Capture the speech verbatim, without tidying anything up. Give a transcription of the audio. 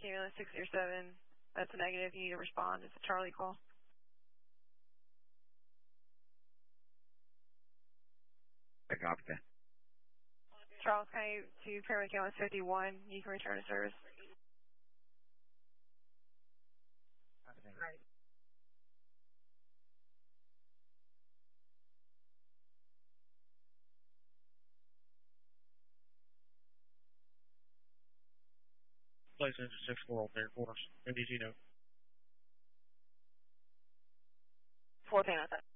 Cumulus six zero seven. That's a negative. You need to respond. It's a Charlie call. I copy that. Charles County to Pyramid Cumulus fifty-one. You can return to service. Right. Place engine six four on there for us. N D G note. fourteen, I thought.